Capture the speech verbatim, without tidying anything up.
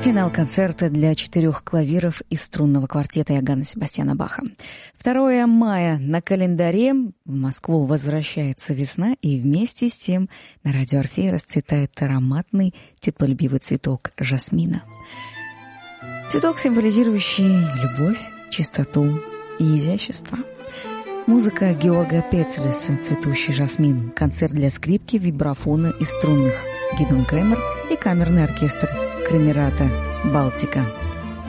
Финал концерта для четырех клавиров и струнного квартета Иоганна Себастьяна Баха. второе мая на календаре, в Москву возвращается весна, и вместе с тем на радио Орфей расцветает ароматный, теплолюбивый цветок жасмина. Цветок, символизирующий любовь, чистоту и изящество. Музыка Георга Пецлеса «Цветущий жасмин», концерт для скрипки, вибрафона и струнных, Гидеон Кремер и камерный оркестр Кремерата «Балтика».